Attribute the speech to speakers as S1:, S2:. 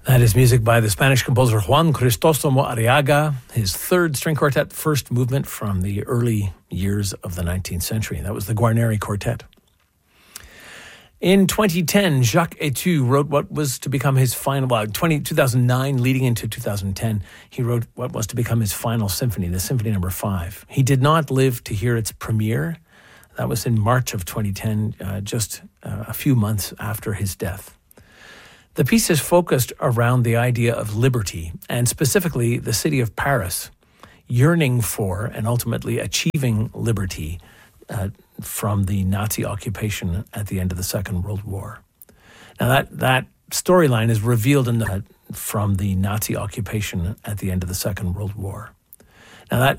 S1: That is music by the Spanish composer Juan Crisóstomo Arriaga, his third string quartet, first movement from the early years of the 19th century. That was the Guarneri Quartet. In 2010, Jacques Etu wrote what was to become his final, 2009 leading into 2010, he wrote what was to become his final symphony, the Symphony No. 5. He did not live to hear its premiere. That was in March of 2010, just a few months after his death. The piece is focused around the idea of liberty, and specifically the city of Paris yearning for and ultimately achieving liberty from the Nazi occupation at the end of the Second World War. Now that storyline is revealed from the Nazi occupation at the end of the Second World War. Now